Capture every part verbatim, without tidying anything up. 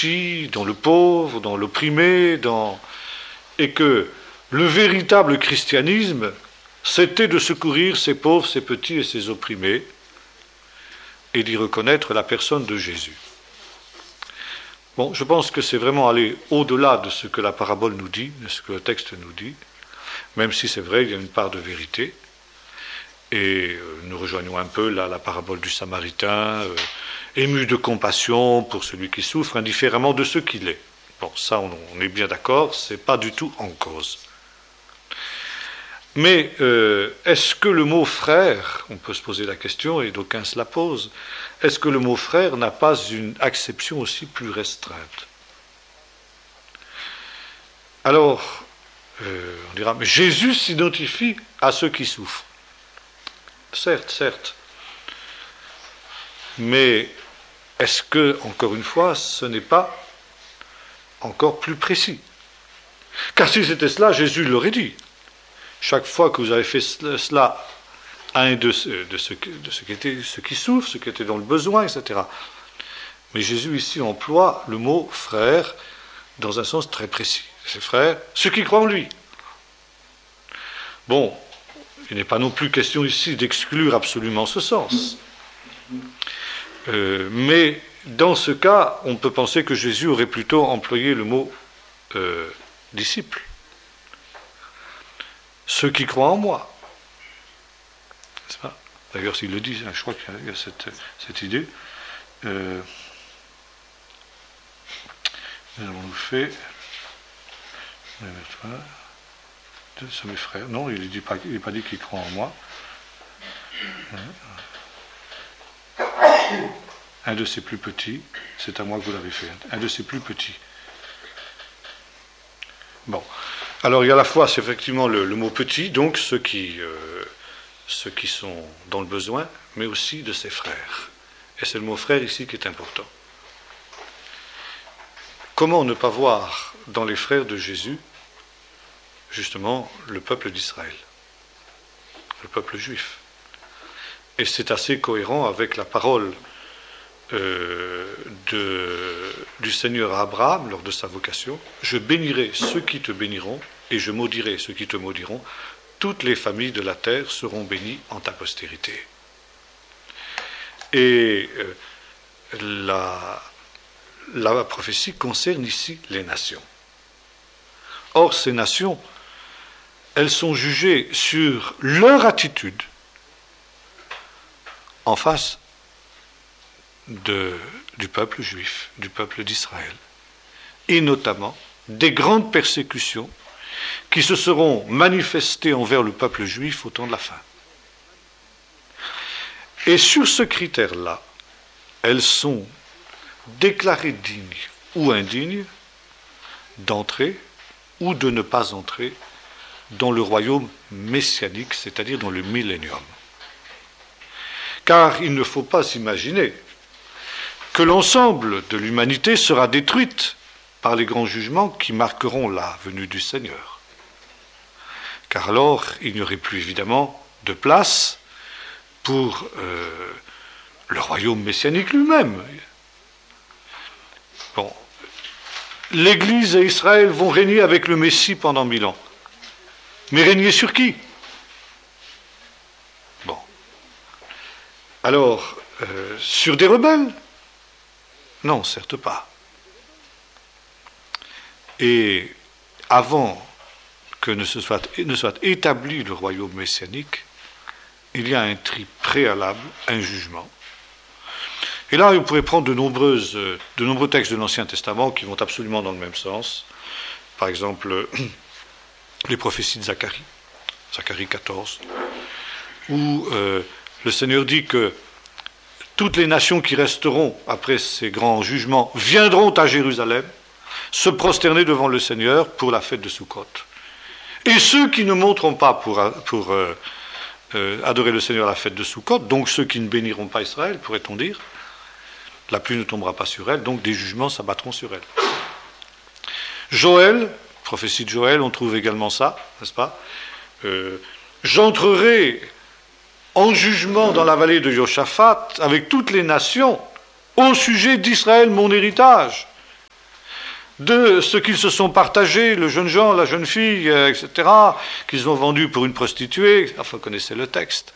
petit, dans le pauvre, dans l'opprimé, dans... et que le véritable christianisme, c'était de secourir ces pauvres, ces petits et ces opprimés, et d'y reconnaître la personne de Jésus. Bon, je pense que c'est vraiment aller au-delà de ce que la parabole nous dit, de ce que le texte nous dit, même si c'est vrai, il y a une part de vérité. Et nous rejoignons un peu là la parabole du Samaritain, euh, ému de compassion pour celui qui souffre, indifféremment de ce qu'il est. Bon, ça, on, on est bien d'accord, c'est pas du tout en cause. Mais euh, est-ce que le mot frère, on peut se poser la question, et d'aucuns se la posent, est-ce que le mot frère n'a pas une acception aussi plus restreinte? Alors, euh, on dira, mais Jésus s'identifie à ceux qui souffrent. Certes, certes. Mais est-ce que, encore une fois, ce n'est pas encore plus précis? Car si c'était cela, Jésus l'aurait dit. Chaque fois que vous avez fait cela à un de ceux, de ceux, de ceux, qui, étaient, ceux qui souffrent, ceux qui étaient dans le besoin, et cetera. Mais Jésus ici emploie le mot frère dans un sens très précis. C'est frère, ceux qui croient en lui. Bon, il n'est pas non plus question ici d'exclure absolument ce sens. Euh, mais dans ce cas, on peut penser que Jésus aurait plutôt employé le mot euh, disciple. Ceux qui croient en moi. N'est-ce pas? D'ailleurs, s'il le dit, je crois qu'il y a cette, cette idée. Euh, nous avons fait. C'est mes frères. Non, il n'est pas, il pas dit qu'ils croient en moi. Un de ses plus petits, c'est à moi que vous l'avez fait. Un de ses plus petits. Bon. Alors, il y a à la fois, c'est effectivement le, le mot petit, donc ceux qui, euh, ceux qui sont dans le besoin, mais aussi de ses frères. Et c'est le mot frère ici qui est important. Comment ne pas voir dans les frères de Jésus, justement, le peuple d'Israël, le peuple juif? Et c'est assez cohérent avec la parole euh, de, du Seigneur à Abraham lors de sa vocation. Je bénirai ceux qui te béniront et je maudirai ceux qui te maudiront. Toutes les familles de la terre seront bénies en ta postérité. Et euh, la, la prophétie concerne ici les nations. Or, ces nations, elles sont jugées sur leur attitude en face de, du peuple juif, du peuple d'Israël, et notamment des grandes persécutions qui se seront manifestées envers le peuple juif au temps de la fin. Et sur ce critère-là, elles sont déclarées dignes ou indignes d'entrer ou de ne pas entrer dans le royaume messianique, c'est-à-dire dans le millénium. Car il ne faut pas s'imaginer que l'ensemble de l'humanité sera détruite par les grands jugements qui marqueront la venue du Seigneur. Car alors, il n'y aurait plus évidemment de place pour euh, le royaume messianique lui-même. Bon, l'Église et Israël vont régner avec le Messie pendant mille ans. Mais régner sur qui? Bon. Alors, euh, sur des rebelles? Non, certes pas. Et avant que ne, se soit, ne soit établi le royaume messianique, il y a un tri préalable, un jugement. Et là, vous pourrez prendre de, nombreuses, de nombreux textes de l'Ancien Testament qui vont absolument dans le même sens. Par exemple, les prophéties de Zacharie, Zacharie quatorze, où euh, le Seigneur dit que toutes les nations qui resteront après ces grands jugements viendront à Jérusalem se prosterner devant le Seigneur pour la fête de Soukhot. Et ceux qui ne monteront pas pour, pour euh, euh, adorer le Seigneur à la fête de Soukhot, donc ceux qui ne béniront pas Israël, pourrait-on dire, la pluie ne tombera pas sur elle, donc des jugements s'abattront sur elle. Joël, prophétie de Joël, on trouve également ça, n'est-ce pas? euh, J'entrerai en jugement dans la vallée de Joshaphat avec toutes les nations au sujet d'Israël, mon héritage. de ce qu'ils se sont partagés, le jeune Jean, la jeune fille, euh, et cetera, qu'ils ont vendu pour une prostituée. Enfin, vous connaissez le texte.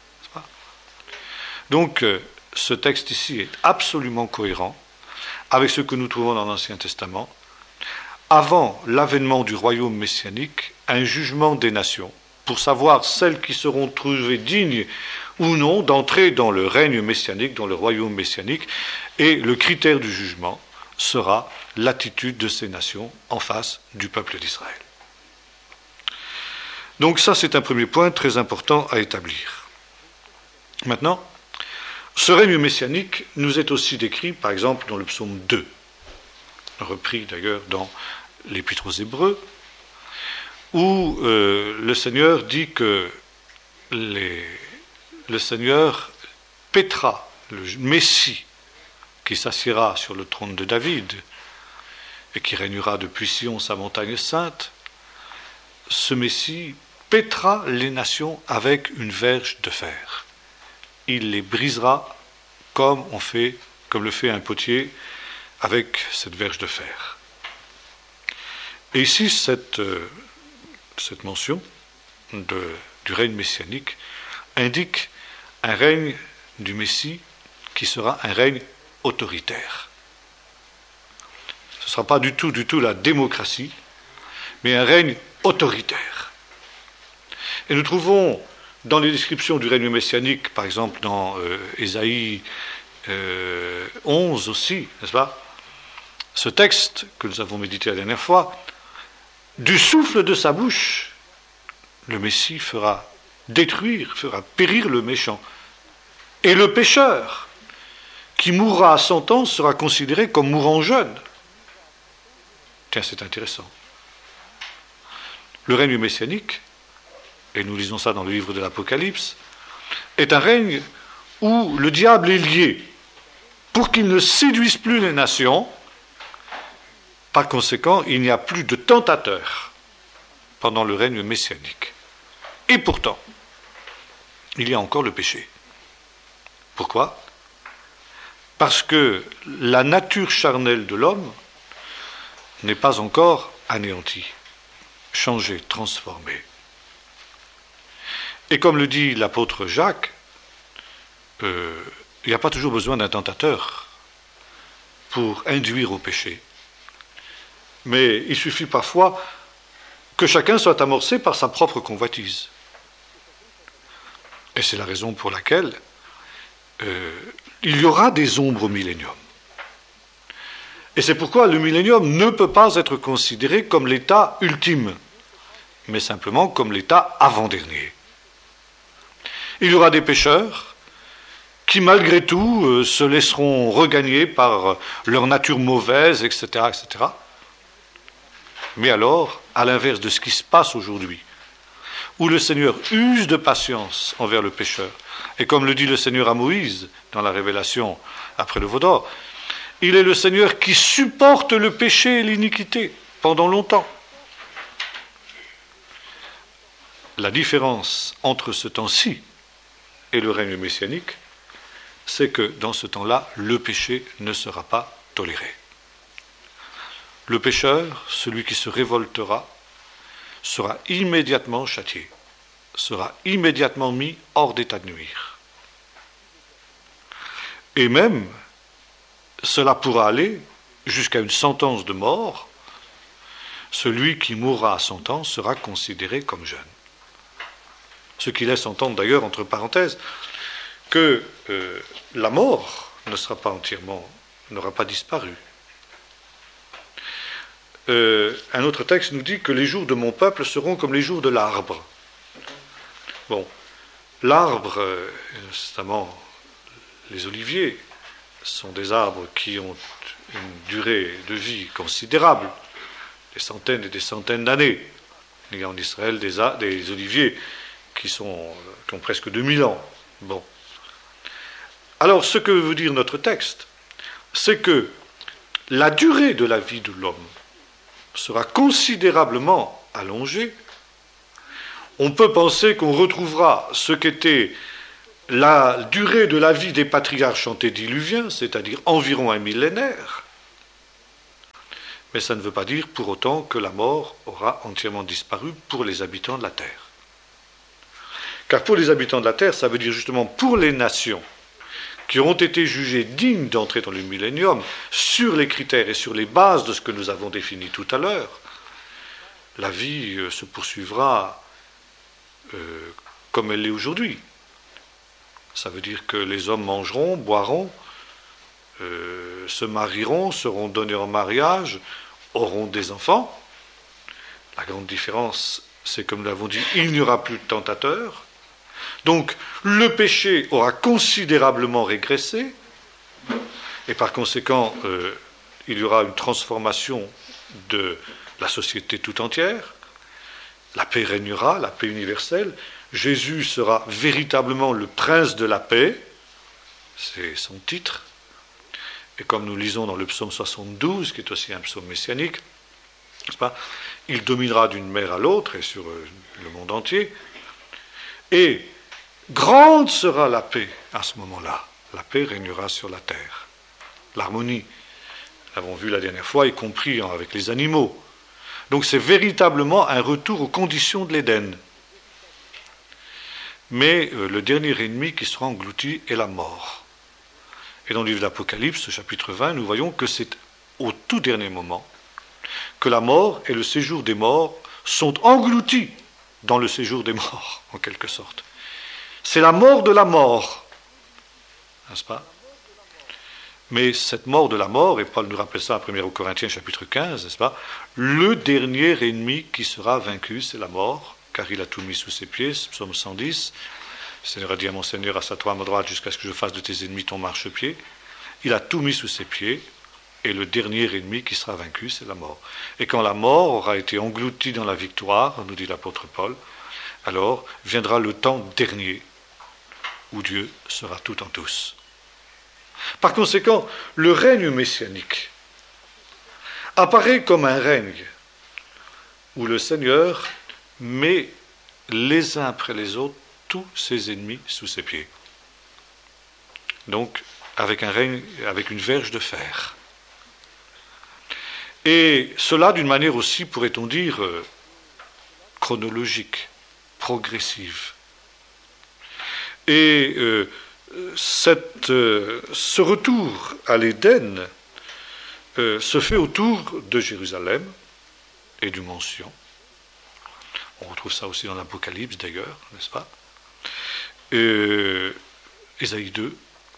Donc, euh, ce texte ici est absolument cohérent avec ce que nous trouvons dans l'Ancien Testament. Avant l'avènement du royaume messianique, un jugement des nations, pour savoir celles qui seront trouvées dignes ou non d'entrer dans le règne messianique, dans le royaume messianique, et le critère du jugement sera l'attitude de ces nations en face du peuple d'Israël. Donc ça, c'est un premier point très important à établir. Maintenant, ce règne messianique nous est aussi décrit, par exemple, dans le psaume deux, repris d'ailleurs dans l'Épître aux Hébreux, où euh, le Seigneur dit que les, le Seigneur paîtra le Messie qui s'assiera sur le trône de David et qui régnera depuis Sion, sa montagne sainte. Ce Messie paîtra les nations avec une verge de fer. Il les brisera comme on fait, comme le fait un potier avec cette verge de fer. Et ici, cette, euh, cette mention de, du règne messianique indique un règne du Messie qui sera un règne autoritaire. Ce ne sera pas du tout, du tout la démocratie, mais un règne autoritaire. Et nous trouvons dans les descriptions du règne messianique, par exemple dans euh, Ésaïe euh, onze aussi, n'est-ce pas, ce texte que nous avons médité la dernière fois, du souffle de sa bouche, le Messie fera détruire, fera périr le méchant. Et le pécheur qui mourra à cent ans sera considéré comme mourant jeune. Tiens, c'est intéressant. Le règne messianique, et nous lisons ça dans le livre de l'Apocalypse, est un règne où le diable est lié pour qu'il ne séduise plus les nations. Par conséquent, il n'y a plus de tentateurs pendant le règne messianique. Et pourtant, il y a encore le péché. Pourquoi ? Parce que la nature charnelle de l'homme n'est pas encore anéantie, changée, transformée. Et comme le dit l'apôtre Jacques, euh, il n'y a pas toujours besoin d'un tentateur pour induire au péché. Mais il suffit parfois que chacun soit amorcé par sa propre convoitise. Et c'est la raison pour laquelle euh, il y aura des ombres au millénium. Et c'est pourquoi le millénium ne peut pas être considéré comme l'état ultime, mais simplement comme l'état avant-dernier. Il y aura des pécheurs qui, malgré tout, euh, se laisseront regagner par euh, leur nature mauvaise, et cetera, et cetera. Mais alors, à l'inverse de ce qui se passe aujourd'hui, où le Seigneur use de patience envers le pécheur, et comme le dit le Seigneur à Moïse dans la Révélation après le veau d'or, il est le Seigneur qui supporte le péché et l'iniquité pendant longtemps. La différence entre ce temps-ci et le règne messianique, c'est que dans ce temps-là, le péché ne sera pas toléré. Le pécheur, celui qui se révoltera, sera immédiatement châtié, sera immédiatement mis hors d'état de nuire. Et même, cela pourra aller jusqu'à une sentence de mort. Celui qui mourra à cent ans sera considéré comme jeune. Ce qui laisse entendre d'ailleurs, entre parenthèses, que euh, la mort ne sera pas entièrement, n'aura pas disparu. Euh, un autre texte nous dit que les jours de mon peuple seront comme les jours de l'arbre. Bon, l'arbre, euh, notamment les oliviers, sont des arbres qui ont une durée de vie considérable, des centaines et des centaines d'années. Il y a en Israël des, des oliviers qui, sont, qui ont presque deux mille ans. Bon. Alors, ce que veut dire notre texte, c'est que la durée de la vie de l'homme sera considérablement allongée. On peut penser qu'on retrouvera ce qu'était la durée de la vie des patriarches antédiluviens, c'est-à-dire environ un millénaire. Mais ça ne veut pas dire pour autant que la mort aura entièrement disparu pour les habitants de la terre. Car pour les habitants de la terre, ça veut dire justement pour les nations qui auront été jugées dignes d'entrer dans le millénium sur les critères et sur les bases de ce que nous avons défini tout à l'heure, la vie euh, se poursuivra euh, comme elle l'est aujourd'hui. Ça veut dire que les hommes mangeront, boiront, euh, se marieront, seront donnés en mariage, auront des enfants. La grande différence, c'est comme nous l'avons dit, il n'y aura plus de tentateurs. Donc le péché aura considérablement régressé, et par conséquent, euh, il y aura une transformation de la société tout entière. La paix régnera, la paix universelle. Jésus sera véritablement le prince de la paix, c'est son titre. Et comme nous lisons dans le psaume soixante-douze, qui est aussi un psaume messianique, n'est-ce pas, il dominera d'une mer à l'autre et sur le monde entier. Et grande sera la paix à ce moment-là. La paix régnera sur la terre. L'harmonie, nous l'avons vu la dernière fois, y compris avec les animaux. Donc c'est véritablement un retour aux conditions de l'Éden. Mais euh, le dernier ennemi qui sera englouti est la mort. Et dans le livre d'Apocalypse, chapitre vingt, nous voyons que c'est au tout dernier moment que la mort et le séjour des morts sont engloutis dans le séjour des morts, en quelque sorte. C'est la mort de la mort, n'est-ce pas? Mais cette mort de la mort, et Paul nous rappelle ça à premier Corinthiens chapitre quinze, n'est-ce pas? Le dernier ennemi qui sera vaincu, c'est la mort, car il a tout mis sous ses pieds, psaume cent dix. Le Seigneur a dit à mon Seigneur, assois-toi à ma droite jusqu'à ce que je fasse de tes ennemis ton marchepied. Il a tout mis sous ses pieds, et le dernier ennemi qui sera vaincu, c'est la mort. Et quand la mort aura été engloutie dans la victoire, nous dit l'apôtre Paul, alors viendra le temps dernier où Dieu sera tout en tous. Par conséquent, le règne messianique apparaît comme un règne où le Seigneur met les uns après les autres tous ses ennemis sous ses pieds. Donc, avec un règne, avec une verge de fer. Et cela d'une manière aussi, pourrait-on dire, euh, chronologique, progressive. Et euh, cette, euh, ce retour à l'Éden euh, se fait autour de Jérusalem et du Mont Sion. On retrouve ça aussi dans l'Apocalypse d'ailleurs, n'est-ce pas? euh, Ésaïe deux,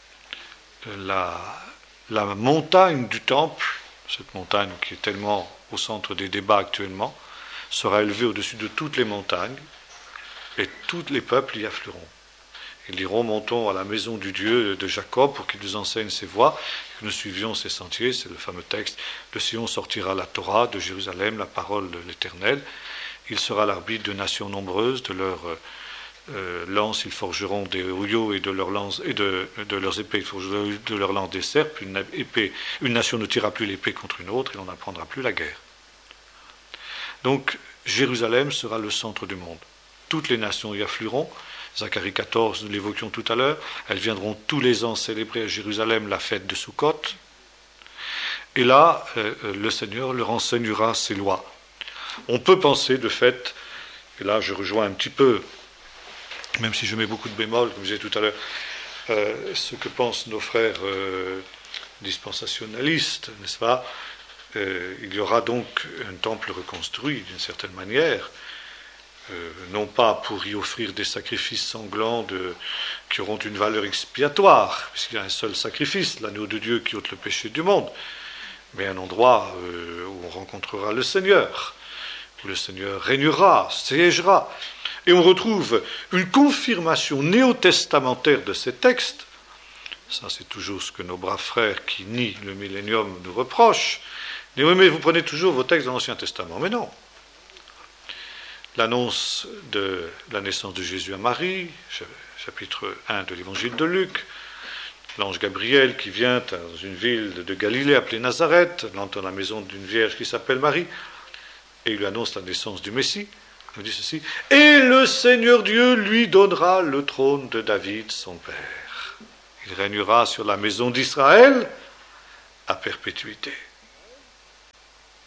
la, la montagne du temple, cette montagne qui est tellement au centre des débats actuellement, sera élevée au-dessus de toutes les montagnes, et tous les peuples y afflueront. Ils diront, montons à la maison du Dieu de Jacob pour qu'il nous enseigne ses voies, que nous suivions ses sentiers. C'est le fameux texte, de Sion sortira la Torah, de Jérusalem la parole de l'Éternel. Il sera l'arbitre de nations nombreuses, de leurs euh, lances ils forgeront des rouilleaux, et de leurs lances et de, de leurs épées ils forgeront de leurs lances des serpes. Une, épée, une nation ne tirera plus l'épée contre une autre, et on n'apprendra plus la guerre. Donc Jérusalem sera le centre du monde. Toutes les nations y afflueront. Zacharie quatorze, nous l'évoquions tout à l'heure, elles viendront tous les ans célébrer à Jérusalem la fête de Soukhot. Et là, euh, le Seigneur leur enseignera ses lois. On peut penser de fait, et là je rejoins un petit peu, même si je mets beaucoup de bémols, comme je disais tout à l'heure, euh, ce que pensent nos frères euh, dispensationalistes, n'est-ce pas? euh, Il y aura donc un temple reconstruit d'une certaine manière, Euh, non pas pour y offrir des sacrifices sanglants de, qui auront une valeur expiatoire, puisqu'il y a un seul sacrifice, l'agneau de Dieu qui ôte le péché du monde, mais un endroit euh, où on rencontrera le Seigneur, où le Seigneur régnera, siégera. Et on retrouve une confirmation néo-testamentaire de ces textes. Ça, c'est toujours ce que nos braves frères qui nient le millénium nous reprochent. Mais oui, mais vous prenez toujours vos textes de l'Ancien Testament. Mais non. L'annonce de la naissance de Jésus à Marie, chapitre un de l'évangile de Luc, l'ange Gabriel qui vient dans une ville de Galilée appelée Nazareth, entre dans la maison d'une vierge qui s'appelle Marie, et il lui annonce la naissance du Messie. Il dit ceci, et le Seigneur Dieu lui donnera le trône de David, son père. Il régnera sur la maison d'Israël à perpétuité.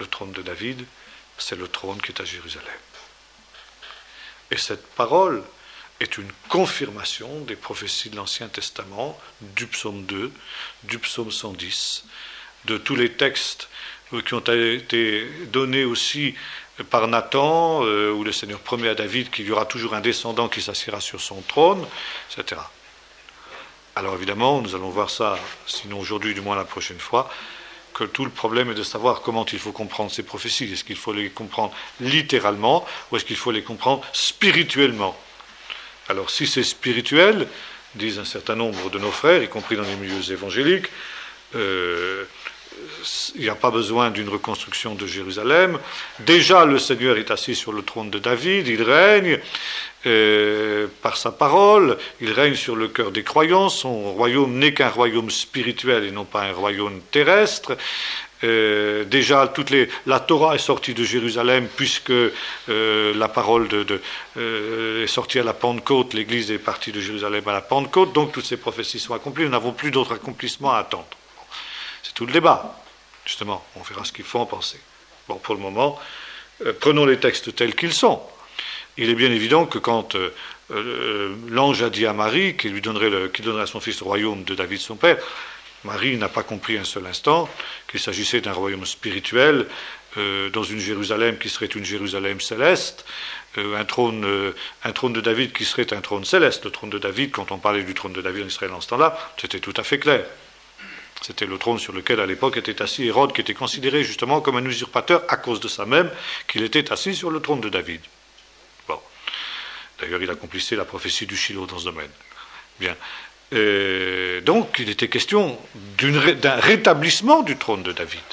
le trône de David, c'est le trône qui est à Jérusalem. Et cette parole est une confirmation des prophéties de l'Ancien Testament, du psaume deux, du psaume cent dix, de tous les textes qui ont été donnés aussi par Nathan, euh, où le Seigneur promet à David qu'il y aura toujours un descendant qui s'assiera sur son trône, et cetera. Alors évidemment, nous allons voir ça, sinon aujourd'hui, du moins la prochaine fois, que tout le problème est de savoir comment il faut comprendre ces prophéties. Est-ce qu'il faut les comprendre littéralement ou est-ce qu'il faut les comprendre spirituellement? Alors si c'est spirituel, disent un certain nombre de nos frères, y compris dans les milieux évangéliques, euh, il n'y a pas besoin d'une reconstruction de Jérusalem. Déjà, le Seigneur est assis sur le trône de David, il règne euh, par sa parole, il règne sur le cœur des croyants, son royaume n'est qu'un royaume spirituel et non pas un royaume terrestre. Euh, déjà, toutes les, la Torah est sortie de Jérusalem puisque euh, la parole de, de, euh, est sortie à la Pentecôte, l'Église est partie de Jérusalem à la Pentecôte, donc toutes ces prophéties sont accomplies, nous n'avons plus d'autres accomplissements à attendre. C'est tout le débat, justement, on verra ce qu'il faut en penser. Bon, pour le moment, euh, prenons les textes tels qu'ils sont. Il est bien évident que quand euh, euh, l'ange a dit à Marie qu'il lui donnerait, le, qu'il donnerait à son fils le royaume de David son père, Marie n'a pas compris un seul instant qu'il s'agissait d'un royaume spirituel, euh, dans une Jérusalem qui serait une Jérusalem céleste, euh, un, trône, euh, un trône de David qui serait un trône céleste. Le trône de David, quand on parlait du trône de David en Israël en ce temps-là, c'était tout à fait clair. C'était le trône sur lequel à l'époque était assis Hérode, qui était considéré justement comme un usurpateur à cause de ça même qu'il était assis sur le trône de David. Bon. D'ailleurs, il accomplissait la prophétie du Shiloh dans ce domaine. Bien. Et donc, il était question d'une, d'un rétablissement du trône de David.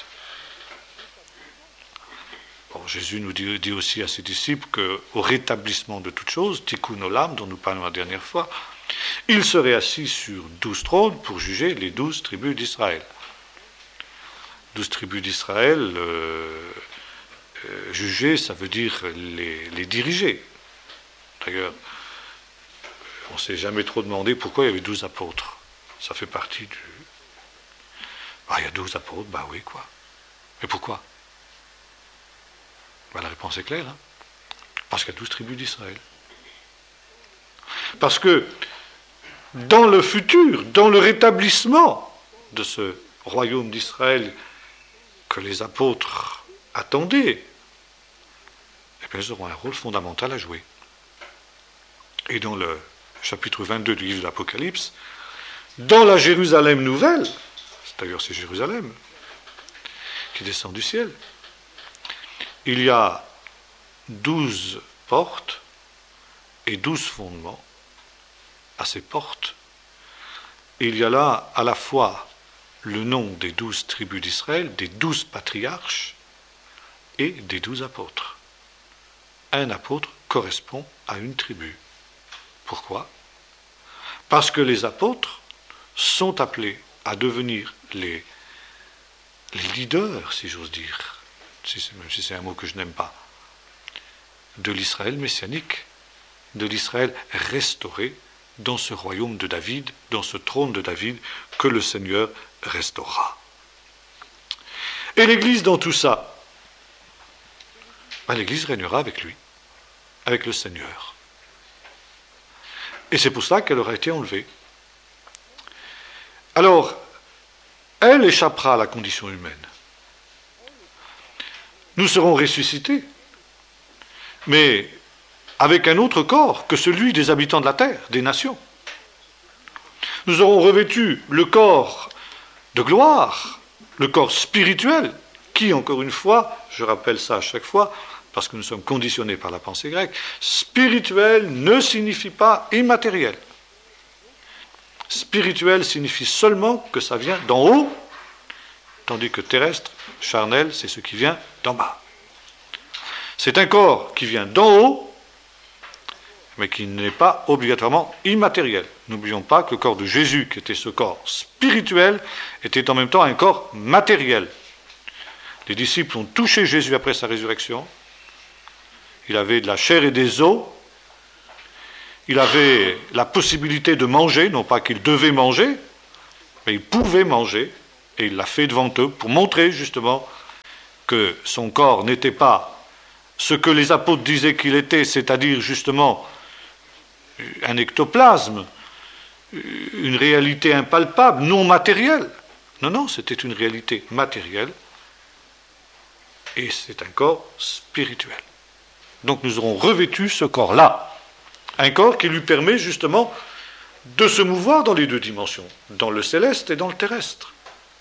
Bon, Jésus nous dit, dit aussi à ses disciples qu'au rétablissement de toutes choses, tikkun olam, dont nous parlons la dernière fois, il serait assis sur douze trônes pour juger les douze tribus d'Israël. Douze tribus d'Israël, euh, euh, juger, ça veut dire les, les diriger. D'ailleurs, on ne s'est jamais trop demandé pourquoi il y avait douze apôtres. Ça fait partie du... Ah, il y a douze apôtres, bah oui, quoi. Mais pourquoi? Ben, la réponse est claire, hein. Parce qu'il y a douze tribus d'Israël. Parce que dans le futur, dans le rétablissement de ce royaume d'Israël que les apôtres attendaient, eh bien, ils auront un rôle fondamental à jouer. Et dans le chapitre vingt-deux du livre de l'Apocalypse, dans la Jérusalem nouvelle, d'ailleurs c'est Jérusalem qui descend du ciel, il y a douze portes et douze fondements. À ces portes, il y a là à la fois le nom des douze tribus d'Israël, des douze patriarches et des douze apôtres. Un apôtre correspond à une tribu. Pourquoi? Parce que les apôtres sont appelés à devenir les, les leaders, si j'ose dire, si c'est, même si c'est un mot que je n'aime pas, de l'Israël messianique, de l'Israël restauré dans ce royaume de David, dans ce trône de David que le Seigneur restaurera. Et l'Église dans tout ça, ben, l'Église régnera avec lui, avec le Seigneur. Et c'est pour cela qu'elle aura été enlevée. Alors, elle échappera à la condition humaine. Nous serons ressuscités, mais avec un autre corps que celui des habitants de la terre, des nations. Nous aurons revêtu le corps de gloire, le corps spirituel, qui, encore une fois, je rappelle ça à chaque fois, parce que nous sommes conditionnés par la pensée grecque, spirituel ne signifie pas immatériel. Spirituel signifie seulement que ça vient d'en haut, tandis que terrestre, charnel, c'est ce qui vient d'en bas. C'est un corps qui vient d'en haut, mais qui n'est pas obligatoirement immatériel. N'oublions pas que le corps de Jésus, qui était ce corps spirituel, était en même temps un corps matériel. Les disciples ont touché Jésus après sa résurrection. Il avait de la chair et des os. Il avait la possibilité de manger, non pas qu'il devait manger, mais il pouvait manger, et il l'a fait devant eux pour montrer justement que son corps n'était pas ce que les apôtres disaient qu'il était, c'est-à-dire justement un ectoplasme, une réalité impalpable, non matérielle. Non, non, c'était une réalité matérielle et c'est un corps spirituel. Donc nous aurons revêtu ce corps-là, un corps qui lui permet justement de se mouvoir dans les deux dimensions, dans le céleste et dans le terrestre.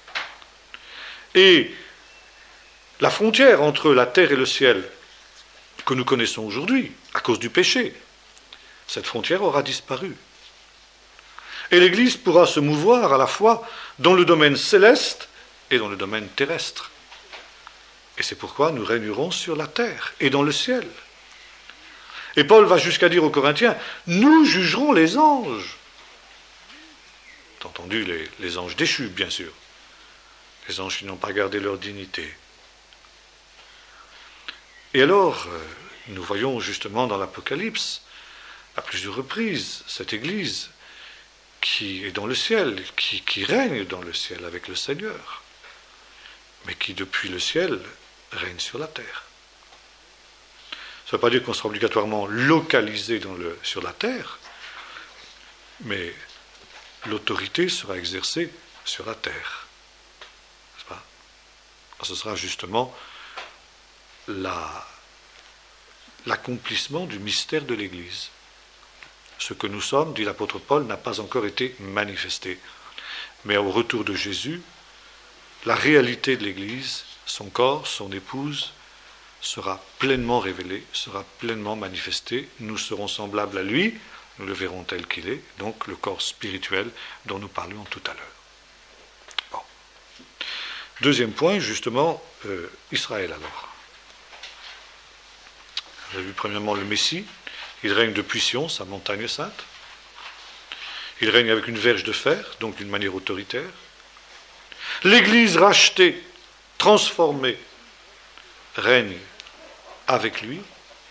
Et la frontière entre la terre et le ciel que nous connaissons aujourd'hui, à cause du péché, cette frontière aura disparu. Et l'Église pourra se mouvoir à la fois dans le domaine céleste et dans le domaine terrestre. Et c'est pourquoi nous régnerons sur la terre et dans le ciel. Et Paul va jusqu'à dire aux Corinthiens, nous jugerons les anges. T'as entendu les, les anges déchus, bien sûr. Les anges qui n'ont pas gardé leur dignité. Et alors, euh, nous voyons justement dans l'Apocalypse, à plusieurs reprises, cette Église qui est dans le ciel, qui, qui règne dans le ciel avec le Seigneur, mais qui depuis le ciel règne sur la terre. Ça ne veut pas dire qu'on sera obligatoirement localisé dans le, sur la terre, mais l'autorité sera exercée sur la terre. N'est-ce pas ? Ce sera justement la, l'accomplissement du mystère de l'Église. Ce que nous sommes, dit l'apôtre Paul, n'a pas encore été manifesté. Mais au retour de Jésus, la réalité de l'Église, son corps, son épouse, sera pleinement révélée, sera pleinement manifestée. Nous serons semblables à lui, nous le verrons tel qu'il est, donc le corps spirituel dont nous parlions tout à l'heure. Bon. Deuxième point, justement, euh, Israël alors. Vous avez vu premièrement le Messie. Il règne depuis Sion, sa montagne sainte. Il règne avec une verge de fer, donc d'une manière autoritaire. L'Église rachetée, transformée, règne avec lui.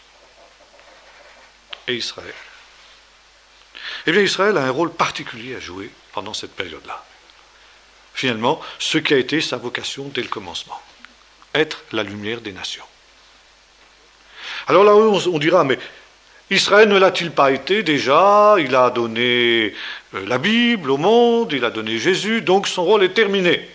Et Israël. Eh bien, Israël a un rôle particulier à jouer pendant cette période-là. Finalement, ce qui a été sa vocation dès le commencement. Être la lumière des nations. Alors là, on dira, mais Israël ne l'a-t-il pas été déjà? Il a donné la Bible au monde, il a donné Jésus, donc son rôle est terminé.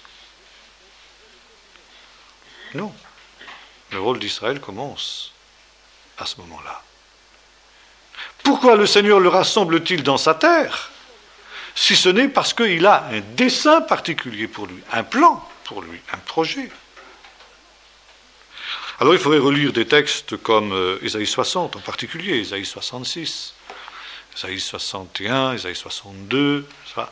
Non. Le rôle d'Israël commence à ce moment-là. Pourquoi le Seigneur le rassemble-t-il dans sa terre, si ce n'est parce qu'il a un dessein particulier pour lui, un plan pour lui, un projet? Alors il faudrait relire des textes comme euh, Ésaïe soixante en particulier, Ésaïe soixante-six, Ésaïe soixante et un, Ésaïe soixante-deux, ça,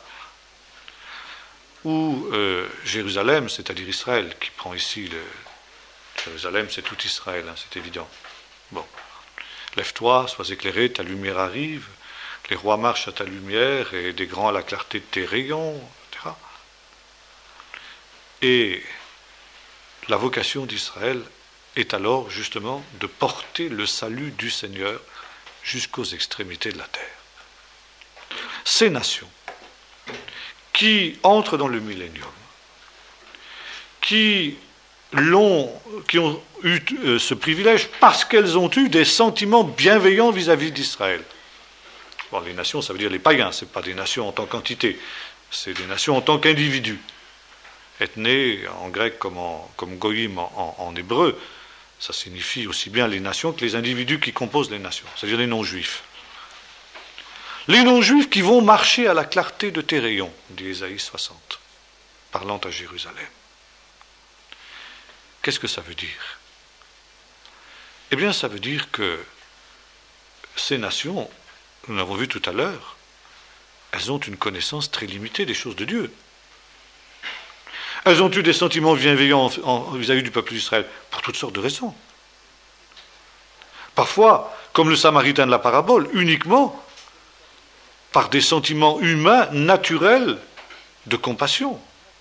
ou euh, Jérusalem, c'est-à-dire Israël, qui prend ici le... Jérusalem, c'est tout Israël, hein, c'est évident. Bon. Lève-toi, sois éclairé, ta lumière arrive, les rois marchent à ta lumière, et des grands à la clarté de tes rayons, et cetera. Et la vocation d'Israël est alors justement de porter le salut du Seigneur jusqu'aux extrémités de la terre. Ces nations qui entrent dans le millénium, qui l'ont, qui ont eu euh, ce privilège parce qu'elles ont eu des sentiments bienveillants vis-à-vis d'Israël. Bon, les nations, ça veut dire les païens, ce n'est pas des nations en tant qu'entité, c'est des nations en tant qu'individus. Ethné, en grec comme, en, comme goïm en, en, en hébreu, ça signifie aussi bien les nations que les individus qui composent les nations, c'est-à-dire les non-juifs. Les non-juifs qui vont marcher à la clarté de tes rayons, dit Ésaïe soixante, parlant à Jérusalem. Qu'est-ce que ça veut dire? Eh bien, ça veut dire que ces nations, nous l'avons vu tout à l'heure, elles ont une connaissance très limitée des choses de Dieu. Elles ont eu des sentiments bienveillants vis-à-vis du peuple d'Israël, pour toutes sortes de raisons. Parfois, comme le Samaritain de la parabole, uniquement par des sentiments humains naturels de compassion.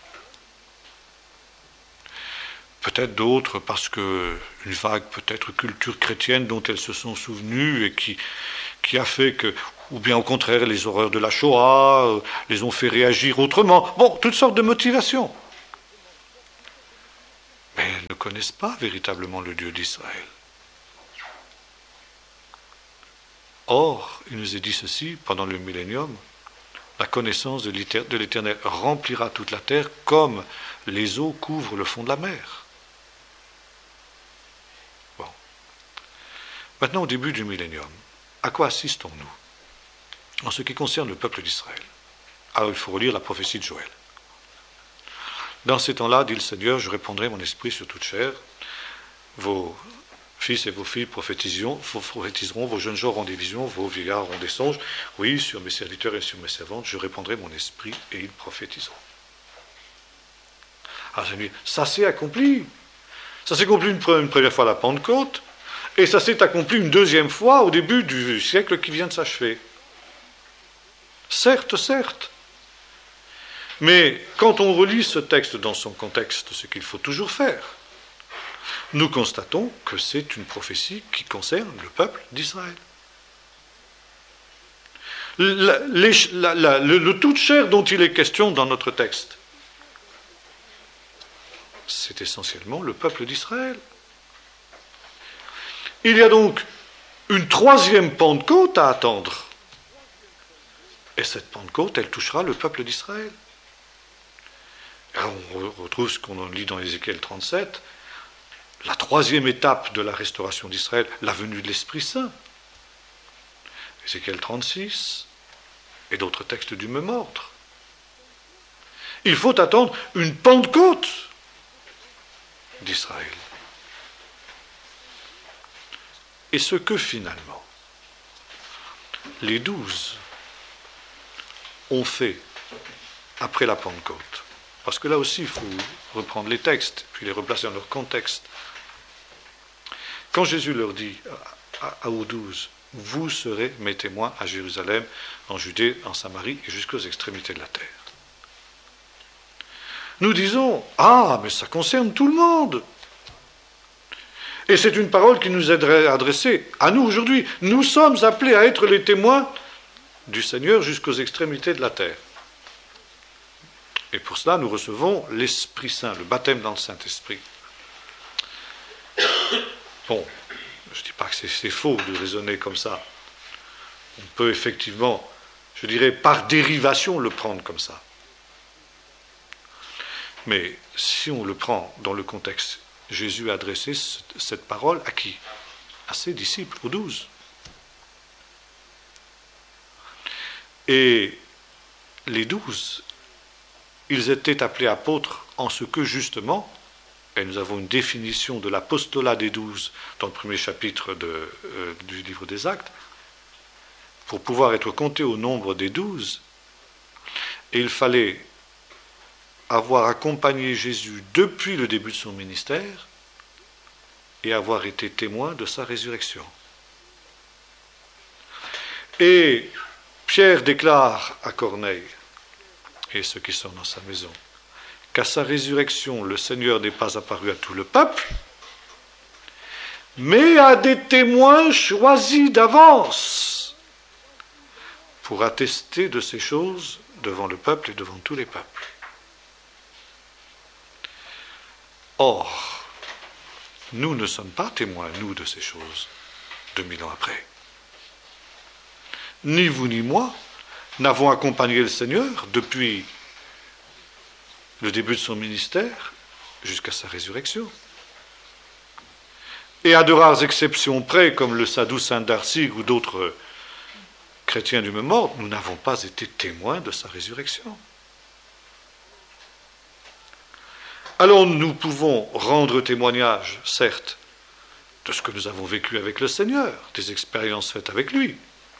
Peut-être d'autres parce qu'une vague, peut-être culture chrétienne dont elles se sont souvenues et qui, qui a fait que, ou bien au contraire, les horreurs de la Shoah euh, les ont fait réagir autrement. Bon, toutes sortes de motivations. Mais elles ne ne connaissent pas véritablement le Dieu d'Israël. Or, il nous est dit ceci, pendant le millénium, la connaissance de l'Éternel remplira toute la terre comme les eaux couvrent le fond de la mer. Bon. Maintenant, au début du millénium, à quoi assistons-nous en ce qui concerne le peuple d'Israël? Alors, il faut relire la prophétie de Joël. Dans ces temps-là, dit le Seigneur, je répandrai mon esprit sur toute chair. Vos fils et vos filles prophétiseront, prophétiseront, vos jeunes gens auront des visions, vos vieillards auront des songes. Oui, sur mes serviteurs et sur mes servantes, je répandrai mon esprit et ils prophétiseront. Alors, je dis, ça s'est accompli. Ça s'est accompli une première fois à la Pentecôte, et ça s'est accompli une deuxième fois au début du siècle qui vient de s'achever. Certes, certes. Mais quand on relit ce texte dans son contexte, ce qu'il faut toujours faire, nous constatons que c'est une prophétie qui concerne le peuple d'Israël. La, les, la, la, le, le toute chair dont il est question dans notre texte, c'est essentiellement le peuple d'Israël. Il y a donc une troisième Pentecôte à attendre. Et cette Pentecôte, elle touchera le peuple d'Israël. Alors on retrouve ce qu'on lit dans Ézéchiel trente-sept, la troisième étape de la restauration d'Israël, la venue de l'Esprit Saint. Ézéchiel trente-six et d'autres textes du même ordre. Il faut attendre une Pentecôte d'Israël. Et ce que finalement les douze ont fait après la Pentecôte, parce que là aussi il faut reprendre les textes, puis les replacer dans leur contexte. Quand Jésus leur dit à, à, aux douze, vous serez mes témoins à Jérusalem, en Judée, en Samarie et jusqu'aux extrémités de la terre. Nous disons, ah, mais ça concerne tout le monde. Et c'est une parole qui nous est adressée à nous aujourd'hui. Nous sommes appelés à être les témoins du Seigneur jusqu'aux extrémités de la terre. Et pour cela, nous recevons l'Esprit Saint, le baptême dans le Saint-Esprit. Bon, je ne dis pas que c'est, c'est faux de raisonner comme ça. On peut effectivement, je dirais, par dérivation, le prendre comme ça. Mais si on le prend dans le contexte, Jésus a adressé cette parole à qui? À ses disciples, aux douze. Et les douze, ils étaient appelés apôtres en ce que justement, et nous avons une définition de l'apostolat des douze dans le premier chapitre de, euh, du livre des Actes, pour pouvoir être compté au nombre des douze, et il fallait avoir accompagné Jésus depuis le début de son ministère et avoir été témoin de sa résurrection. Et Pierre déclare à Corneille et ceux qui sont dans sa maison qu'à sa résurrection, le Seigneur n'est pas apparu à tout le peuple, mais à des témoins choisis d'avance pour attester de ces choses devant le peuple et devant tous les peuples. Or, nous ne sommes pas témoins, nous, de ces choses, deux mille ans après. Ni vous ni moi n'avons accompagné le Seigneur depuis le début de son ministère jusqu'à sa résurrection. Et à de rares exceptions près, comme le Sadhu Saint Darsig ou d'autres chrétiens du même ordre, nous n'avons pas été témoins de sa résurrection. Alors nous pouvons rendre témoignage, certes, de ce que nous avons vécu avec le Seigneur, des expériences faites avec lui.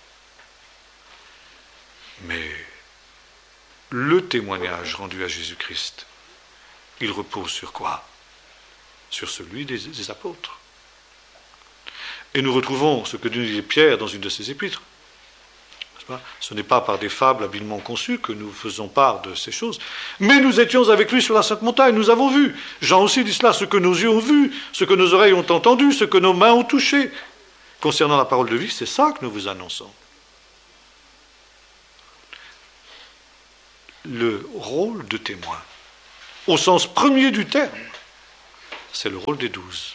Mais le témoignage rendu à Jésus-Christ, il repose sur quoi? Sur celui des, des apôtres. Et nous retrouvons ce que nous dit Pierre dans une de ses épîtres. Ce n'est pas par des fables habilement conçues que nous faisons part de ces choses, mais nous étions avec lui sur la Sainte Montagne, nous avons vu. Jean aussi dit cela, ce que nos yeux ont vu, ce que nos oreilles ont entendu, ce que nos mains ont touché. Concernant la parole de vie, c'est ça que nous vous annonçons. Le rôle de témoin, au sens premier du terme, c'est le rôle des douze.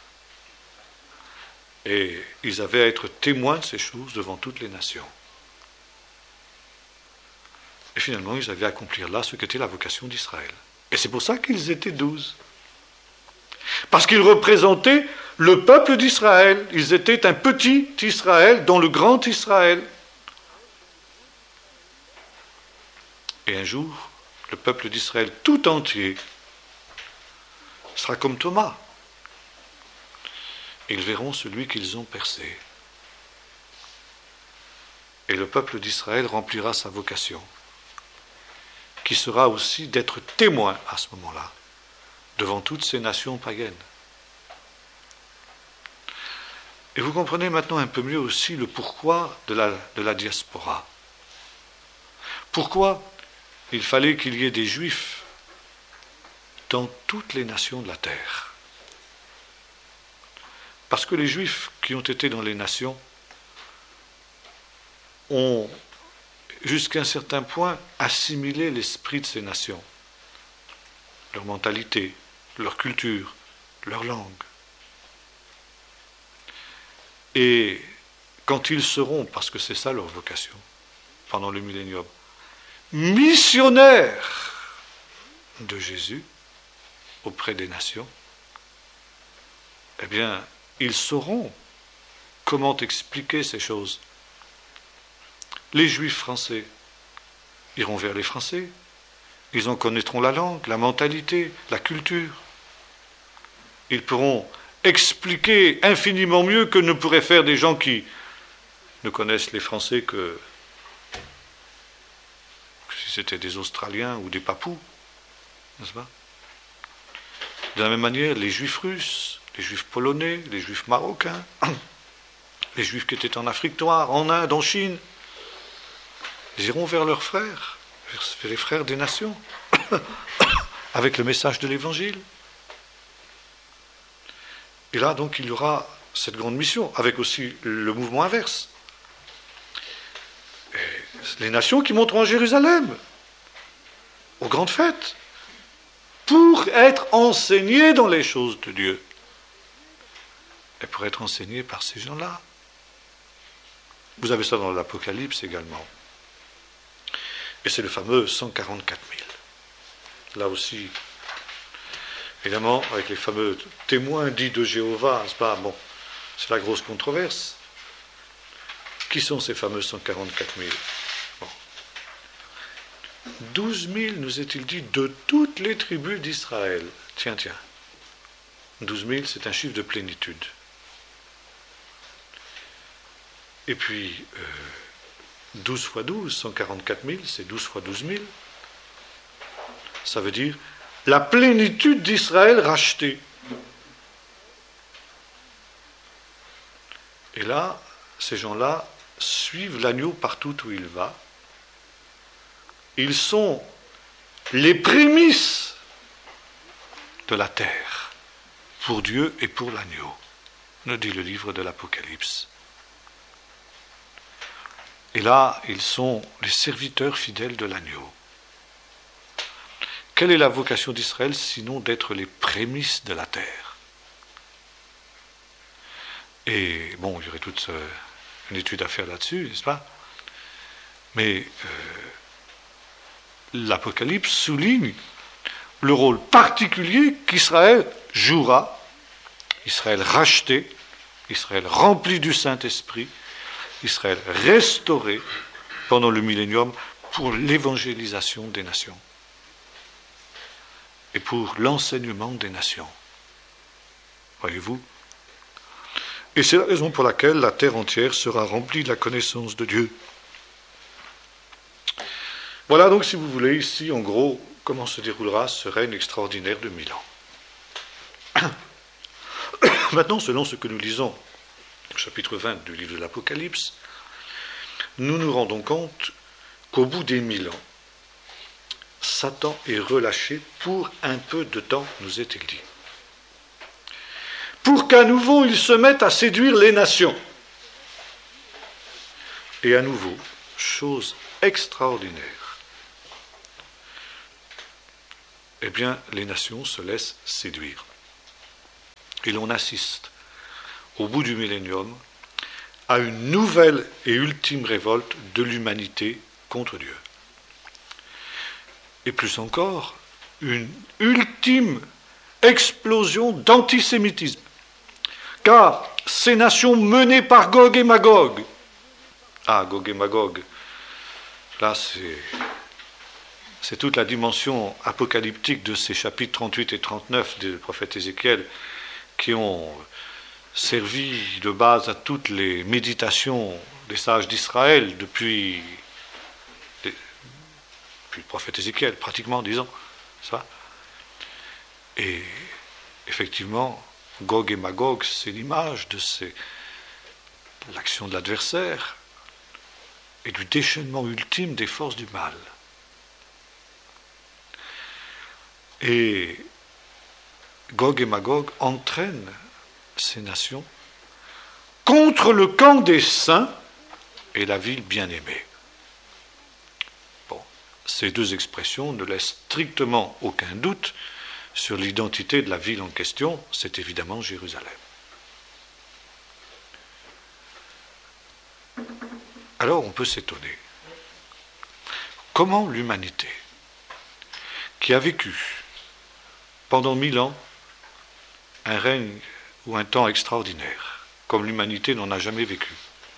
Et ils avaient à être témoins de ces choses devant toutes les nations. Et finalement, ils avaient à accomplir là ce qu'était la vocation d'Israël. Et c'est pour ça qu'ils étaient douze. Parce qu'ils représentaient le peuple d'Israël. Ils étaient un petit Israël dans le grand Israël. Et un jour, le peuple d'Israël tout entier sera comme Thomas. Ils verront celui qu'ils ont percé. Et le peuple d'Israël remplira sa vocation, qui sera aussi d'être témoin à ce moment-là, devant toutes ces nations païennes. Et vous comprenez maintenant un peu mieux aussi le pourquoi de la, de la diaspora. Pourquoi il fallait qu'il y ait des Juifs dans toutes les nations de la terre. Parce que les Juifs qui ont été dans les nations ont, jusqu'à un certain point, assimilé l'esprit de ces nations, leur mentalité, leur culture, leur langue. Et quand ils seront, parce que c'est ça leur vocation, pendant le millénium, missionnaires de Jésus auprès des nations, eh bien, ils sauront comment expliquer ces choses. Les Juifs français iront vers les Français, ils en connaîtront la langue, la mentalité, la culture. Ils pourront expliquer infiniment mieux que ne pourraient faire des gens qui ne connaissent les Français que si c'était des Australiens ou des Papous, n'est-ce pas? De la même manière, les Juifs russes, les Juifs polonais, les Juifs marocains, les Juifs qui étaient en Afrique noire, en Inde, en Chine, ils iront vers leurs frères, vers les frères des nations, avec le message de l'Évangile. Et là, donc, il y aura cette grande mission, avec aussi le mouvement inverse. Et les nations qui monteront à Jérusalem, aux grandes fêtes, pour être enseignées dans les choses de Dieu. Et pour être enseignées par ces gens-là. Vous avez ça dans l'Apocalypse également. Et c'est le fameux cent quarante-quatre mille. Là aussi, évidemment, avec les fameux témoins dits de Jéhovah, n'est-ce pas? Bon, c'est la grosse controverse. Qui sont ces fameux cent quarante-quatre mille? Bon. douze mille, nous est-il dit, de toutes les tribus d'Israël. Tiens, tiens. douze mille, c'est un chiffre de plénitude. Et puis, euh, douze fois douze, cent quarante-quatre mille, c'est douze fois douze mille. Ça veut dire la plénitude d'Israël rachetée. Et là, ces gens-là suivent l'agneau partout où il va. Ils sont les prémices de la terre pour Dieu et pour l'agneau, nous dit le livre de l'Apocalypse. Et là, ils sont les serviteurs fidèles de l'agneau. Quelle est la vocation d'Israël sinon d'être les prémices de la terre? Et bon, il y aurait toute euh, une étude à faire là-dessus, n'est-ce pas? Mais euh, l'Apocalypse souligne le rôle particulier qu'Israël jouera, Israël racheté, Israël rempli du Saint-Esprit, Israël restauré pendant le millénium pour l'évangélisation des nations et pour l'enseignement des nations. Voyez-vous? Et c'est la raison pour laquelle la terre entière sera remplie de la connaissance de Dieu. Voilà donc, si vous voulez, ici, en gros, comment se déroulera ce règne extraordinaire de mille ans. Maintenant, selon ce que nous lisons au chapitre vingt du livre de l'Apocalypse, nous nous rendons compte qu'au bout des mille ans, Satan est relâché pour un peu de temps, nous est-il dit. Pour qu'à nouveau il se mette à séduire les nations. Et à nouveau, chose extraordinaire, eh bien, les nations se laissent séduire. Et l'on assiste, au bout du millénium, à une nouvelle et ultime révolte de l'humanité contre Dieu. Et plus encore, une ultime explosion d'antisémitisme. Car ces nations menées par Gog et Magog, ah, Gog et Magog, là c'est, c'est toute la dimension apocalyptique de ces chapitres trente-huit et trente-neuf du prophète Ézéchiel qui ont servi de base à toutes les méditations des sages d'Israël depuis, depuis le prophète Ézéchiel, pratiquement, disons, ça. Et effectivement, Gog et Magog, c'est l'image de ces, l'action de l'adversaire et du déchaînement ultime des forces du mal. Et Gog et Magog entraînent ces nations contre le camp des saints et la ville bien-aimée. Bon, ces deux expressions ne laissent strictement aucun doute sur l'identité de la ville en question, c'est évidemment Jérusalem. Alors on peut s'étonner. Comment l'humanité, qui a vécu pendant mille ans un règne ou un temps extraordinaire, comme l'humanité n'en a jamais vécu,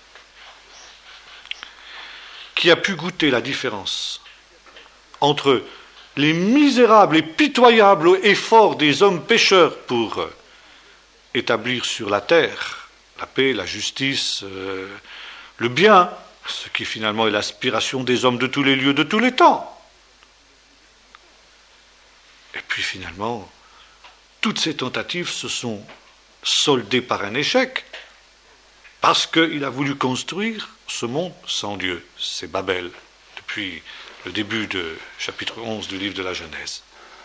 qui a pu goûter la différence entre les misérables et pitoyables efforts des hommes pécheurs pour euh, établir sur la terre la paix, la justice, euh, le bien, ce qui finalement est l'aspiration des hommes de tous les lieux, de tous les temps. Et puis finalement, toutes ces tentatives se sont soldées par un échec, parce qu'il a voulu construire ce monde sans Dieu. C'est Babel, depuis le début du chapitre onze du livre de la Genèse.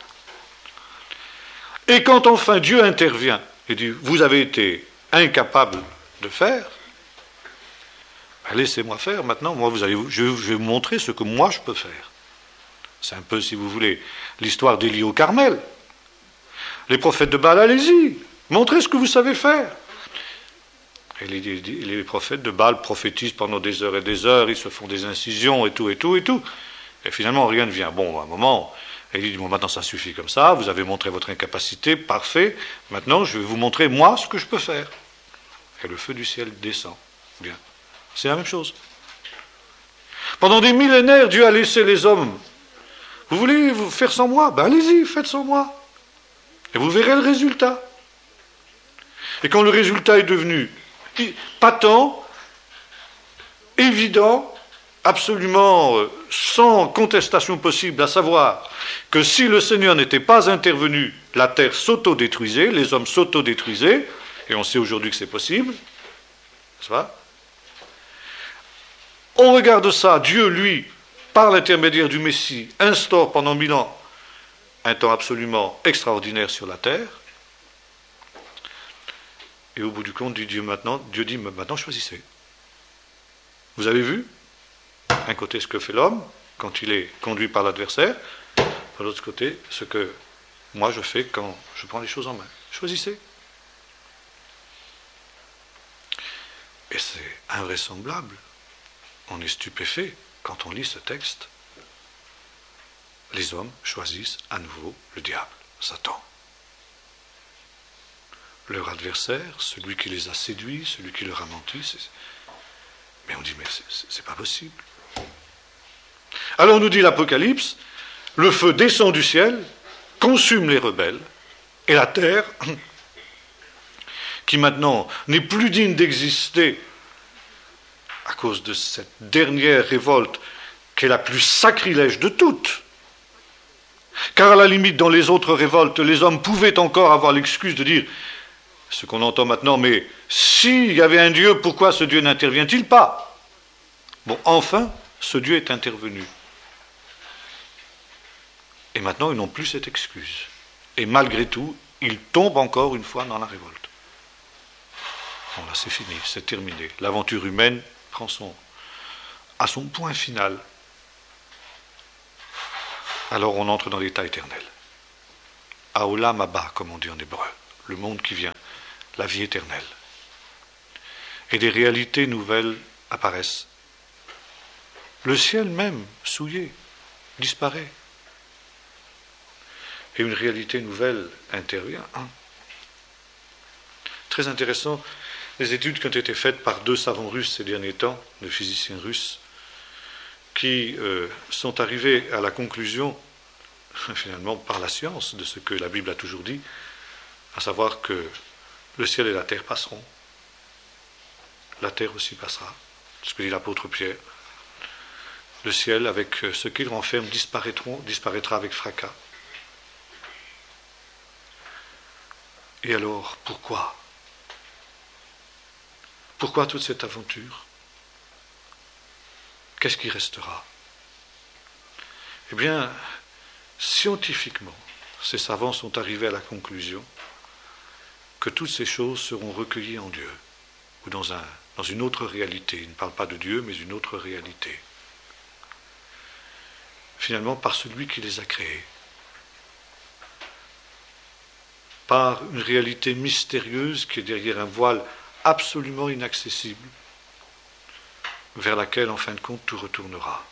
Et quand enfin Dieu intervient et dit « Vous avez été incapable de faire, ben laissez-moi faire maintenant, moi vous allez, je, je vais vous montrer ce que moi je peux faire. » C'est un peu, si vous voulez, l'histoire d'Élie au Carmel. Les prophètes de Baal, allez-y, montrez ce que vous savez faire. Et les, les, les prophètes de Baal prophétisent pendant des heures et des heures, ils se font des incisions et tout, et tout, et tout. Et finalement, rien ne vient. Bon, à un moment, il dit, bon, maintenant ça suffit comme ça, vous avez montré votre incapacité, parfait, maintenant je vais vous montrer, moi, ce que je peux faire. Et le feu du ciel descend. Bien. C'est la même chose. Pendant des millénaires, Dieu a laissé les hommes. Vous voulez vous faire sans moi? Ben allez-y, faites sans moi. Et vous verrez le résultat. Et quand le résultat est devenu patent, évident, absolument sans contestation possible, à savoir que si le Seigneur n'était pas intervenu, la terre s'auto-détruisait, les hommes s'auto-détruisaient, et on sait aujourd'hui que c'est possible, n'est-ce pas? On regarde ça, Dieu, lui, par l'intermédiaire du Messie, instaure pendant mille ans un temps absolument extraordinaire sur la terre, et au bout du compte, Dieu, maintenant, Dieu dit, maintenant choisissez. Vous avez vu, d'un côté ce que fait l'homme, quand il est conduit par l'adversaire, de l'autre côté, ce que moi je fais quand je prends les choses en main. Choisissez. Et c'est invraisemblable. On est stupéfait quand on lit ce texte. Les hommes choisissent à nouveau le diable, Satan. Leur adversaire, celui qui les a séduits, celui qui leur a menti, c'est... mais on dit, mais c'est, c'est, c'est pas possible. Alors nous dit l'Apocalypse, le feu descend du ciel, consume les rebelles, et la terre, qui maintenant n'est plus digne d'exister à cause de cette dernière révolte qui est la plus sacrilège de toutes. Car à la limite, dans les autres révoltes, les hommes pouvaient encore avoir l'excuse de dire ce qu'on entend maintenant, mais s'il y avait un Dieu, pourquoi ce Dieu n'intervient-il pas? Bon, enfin, ce Dieu est intervenu. Et maintenant, ils n'ont plus cette excuse. Et malgré tout, ils tombent encore une fois dans la révolte. Bon, là, c'est fini, c'est terminé. L'aventure humaine prend son, à son point final. Alors on entre dans l'état éternel. Haolam haba, comme on dit en hébreu. le monde qui vient, la vie éternelle. Et des réalités nouvelles apparaissent. Le ciel même, souillé, disparaît. Et une réalité nouvelle intervient. Hein. Très intéressant, les études qui ont été faites par deux savants russes ces derniers temps, deux physiciens russes, qui euh, sont arrivés à la conclusion, finalement par la science, de ce que la Bible a toujours dit, à savoir que le ciel et la terre passeront. La terre aussi passera, ce que dit l'apôtre Pierre. Le ciel, avec ce qu'il renferme, disparaîtront, disparaîtra avec fracas. Et alors, pourquoi ? Pourquoi toute cette aventure ? Qu'est-ce qui restera ? Eh bien, scientifiquement, ces savants sont arrivés à la conclusion que toutes ces choses seront recueillies en Dieu, ou dans, un, dans une autre réalité. Ils ne parlent pas de Dieu, mais une autre réalité. Finalement, par celui qui les a créés. Par une réalité mystérieuse qui est derrière un voile absolument inaccessible, vers laquelle, en fin de compte, tout retournera.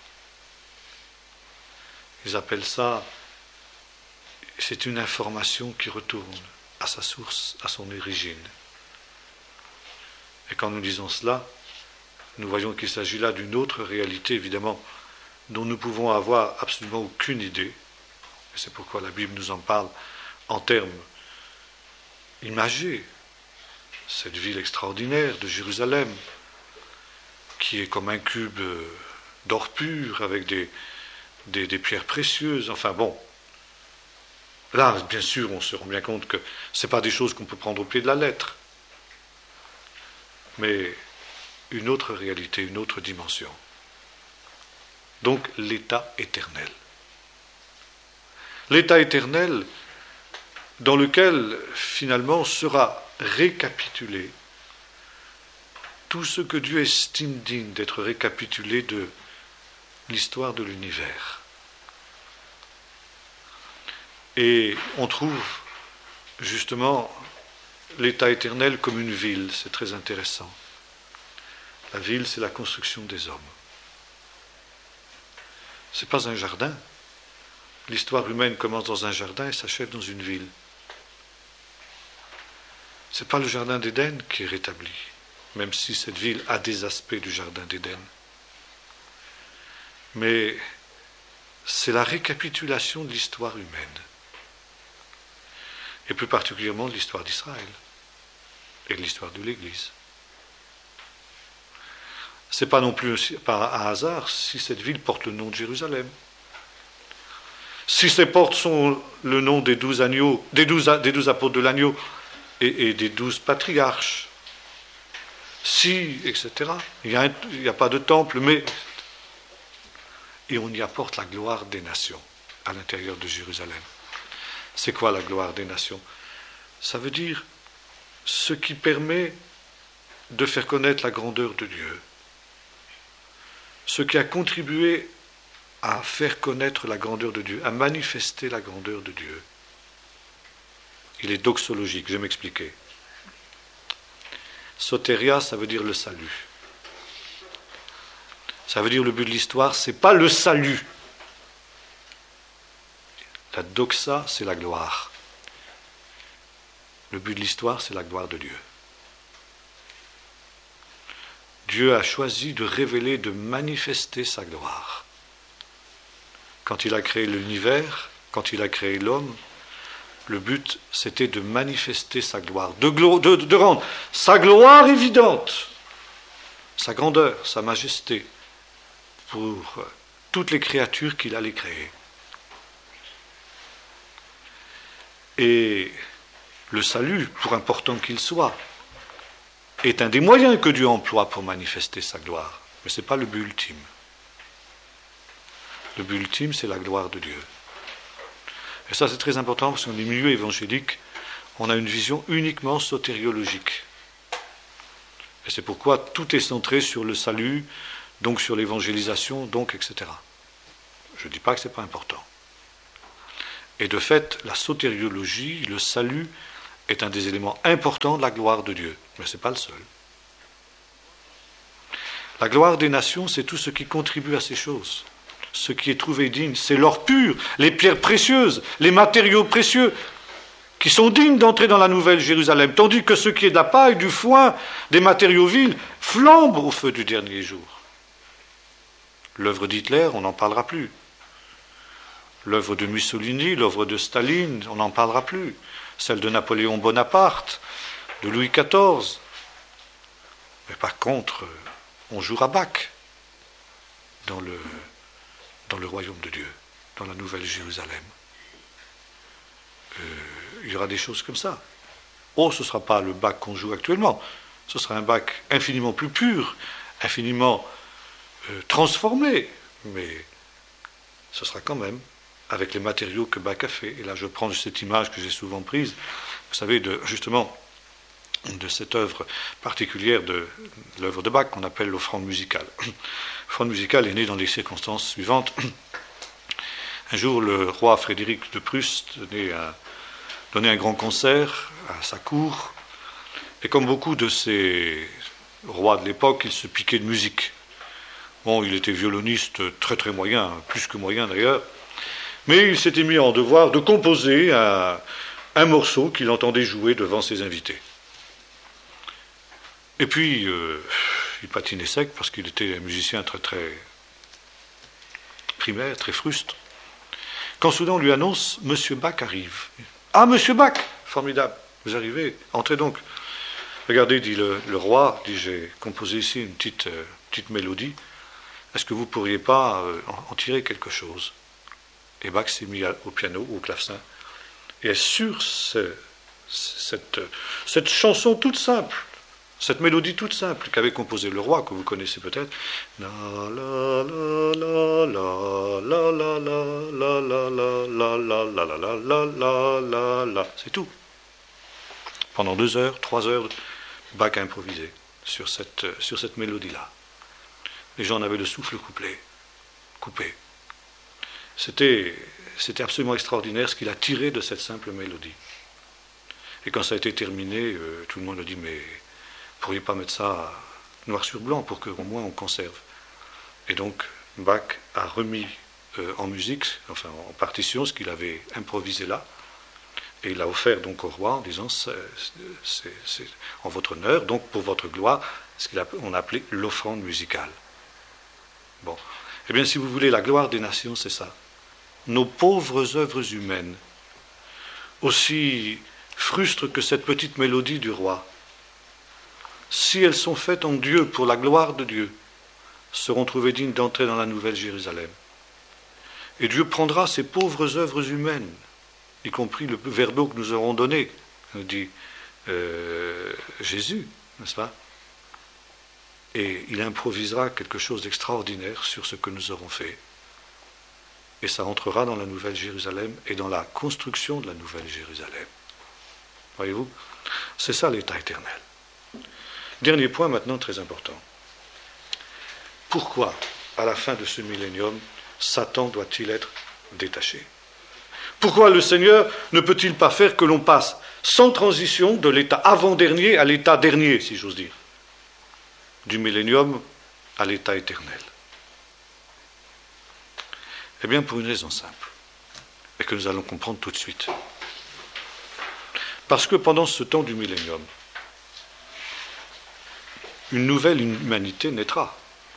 Ils appellent ça, c'est une information qui retourne à sa source, à son origine. Et quand nous disons cela, nous voyons qu'il s'agit là d'une autre réalité, évidemment, dont nous pouvons avoir absolument aucune idée. Et c'est pourquoi la Bible nous en parle en termes imagés. Cette ville extraordinaire de Jérusalem, qui est comme un cube d'or pur, avec des, des, des pierres précieuses, enfin bon. Là, bien sûr, on se rend bien compte que ce n'est pas des choses qu'on peut prendre au pied de la lettre, mais une autre réalité, une autre dimension. Donc, l'état éternel. L'état éternel dans lequel, finalement, sera récapitulé tout ce que Dieu estime digne d'être récapitulé de l'histoire de l'univers. Et on trouve justement l'état éternel comme une ville, c'est très intéressant. La ville, c'est la construction des hommes. Ce n'est pas un jardin. L'histoire humaine commence dans un jardin et s'achève dans une ville. Ce n'est pas le jardin d'Éden qui est rétabli, même si cette ville a des aspects du jardin d'Éden. Mais c'est la récapitulation de l'histoire humaine, et plus particulièrement de l'histoire d'Israël et de l'histoire de l'Église. Ce n'est pas non plus par un hasard si cette ville porte le nom de Jérusalem. Si ces portes sont le nom des douze agneaux, des douze, des douze apôtres de l'agneau et, et des douze patriarches, si, et cetera. Il n'y a, a pas de temple, mais... Et on y apporte la gloire des nations à l'intérieur de Jérusalem. C'est quoi la gloire des nations ? Ça veut dire ce qui permet de faire connaître la grandeur de Dieu. Ce qui a contribué à faire connaître la grandeur de Dieu, à manifester la grandeur de Dieu. Il est doxologique, je vais m'expliquer. Soteria, ça veut dire le salut. Ça veut dire le but de l'histoire, c'est pas le salut. La doxa, c'est la gloire. Le but de l'histoire, c'est la gloire de Dieu. Dieu a choisi de révéler, de manifester sa gloire. Quand il a créé l'univers, quand il a créé l'homme, le but, c'était de manifester sa gloire, de, glo- de, de rendre sa gloire évidente, sa grandeur, sa majesté, pour toutes les créatures qu'il allait créer. Et le salut, pour important qu'il soit, est un des moyens que Dieu emploie pour manifester sa gloire. Mais ce n'est pas le but ultime. Le but ultime, c'est la gloire de Dieu. Et ça, c'est très important, parce que dans les milieux évangéliques, on a une vision uniquement sotériologique. Et c'est pourquoi tout est centré sur le salut, donc sur l'évangélisation, donc, et cetera. Je ne dis pas que ce n'est pas important. Et de fait, la sotériologie, le salut, est un des éléments importants de la gloire de Dieu, mais ce n'est pas le seul. La gloire des nations, c'est tout ce qui contribue à ces choses. Ce qui est trouvé digne, c'est l'or pur, les pierres précieuses, les matériaux précieux, qui sont dignes d'entrer dans la nouvelle Jérusalem, tandis que ce qui est de la paille, du foin, des matériaux vils, flambe au feu du dernier jour. L'œuvre d'Hitler, on n'en parlera plus. L'œuvre de Mussolini, l'œuvre de Staline, on n'en parlera plus. Celle de Napoléon Bonaparte, de Louis quatorze. Mais par contre, on jouera Bach dans le, dans le royaume de Dieu, dans la nouvelle Jérusalem. Euh, il y aura des choses comme ça. Oh, ce ne sera pas le Bach qu'on joue actuellement. Ce sera un Bach infiniment plus pur, infiniment euh, transformé. Mais ce sera quand même avec les matériaux que Bach a fait. Et là, je prends cette image que j'ai souvent prise, vous savez, de, justement, de cette œuvre particulière de, de l'œuvre de Bach qu'on appelle l'offrande musicale. L'offrande musicale est née dans les circonstances suivantes. Un jour, le roi Frédéric de Prusse donnait un, donnait un grand concert à sa cour, et comme beaucoup de ces rois de l'époque, il se piquait de musique. Bon, il était violoniste très très moyen, plus que moyen d'ailleurs, mais il s'était mis en devoir de composer un, un morceau qu'il entendait jouer devant ses invités. Et puis, euh, il patinait sec parce qu'il était un musicien très très primaire, très fruste. Quand soudain on lui annonce « Monsieur Bach arrive ». « Ah, Monsieur Bach !»« Formidable, vous arrivez, entrez donc. » « Regardez, dit le, le roi, dit, j'ai composé ici une petite, euh, petite mélodie. Est-ce que vous ne pourriez pas euh, en, en tirer quelque chose ?» Et Bach s'est mis à, au piano, au clavecin. Et sur ce, cette, cette chanson toute simple, cette mélodie toute simple qu'avait composée le roi, que vous connaissez peut-être, la la la la la la la la la la la la la la la la la la la, c'est tout. Pendant deux heures, trois heures, Bach a improvisé sur cette, sur cette mélodie-là. Les gens en avaient le souffle coupé. coupé. C'était, c'était absolument extraordinaire ce qu'il a tiré de cette simple mélodie. Et quand ça a été terminé, euh, tout le monde a dit, mais vous ne pourriez pas mettre ça noir sur blanc pour qu'au moins on conserve. Et donc, Bach a remis euh, en musique, enfin en partition, ce qu'il avait improvisé là, et il l'a offert donc au roi en disant, c'est, c'est, c'est en votre honneur, donc pour votre gloire, ce qu'on a appelé l'offrande musicale. Bon. Eh bien, si vous voulez, la gloire des nations, c'est ça. Nos pauvres œuvres humaines, aussi frustres que cette petite mélodie du roi, si elles sont faites en Dieu pour la gloire de Dieu, seront trouvées dignes d'entrer dans la nouvelle Jérusalem. Et Dieu prendra ces pauvres œuvres humaines, y compris le verbeau que nous aurons donné, nous dit euh, Jésus, n'est-ce pas ? Et il improvisera quelque chose d'extraordinaire sur ce que nous aurons fait. Et ça entrera dans la nouvelle Jérusalem et dans la construction de la nouvelle Jérusalem. Voyez-vous ? C'est ça l'état éternel. Dernier point maintenant très important. Pourquoi, à la fin de ce millénium, Satan doit-il être détaché ? Pourquoi le Seigneur ne peut-il pas faire que l'on passe sans transition de l'état avant-dernier à l'état dernier, si j'ose dire, du millénium à l'état éternel ? Eh bien, pour une raison simple, et que nous allons comprendre tout de suite. Parce que pendant ce temps du millénium, une nouvelle humanité naîtra.